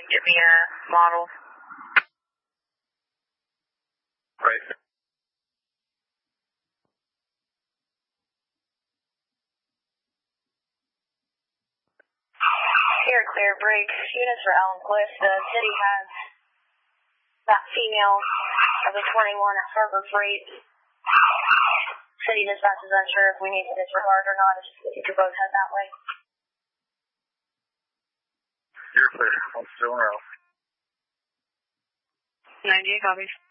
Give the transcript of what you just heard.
Get me a model. Right. Here, Clear Break. Units for Elm Cliff. The city has that female of the 21 at Harbor Freight. City dispatch is unsure if we need to disregard or not. If you could both head that way. You're clear. I'm still around. 98 copies.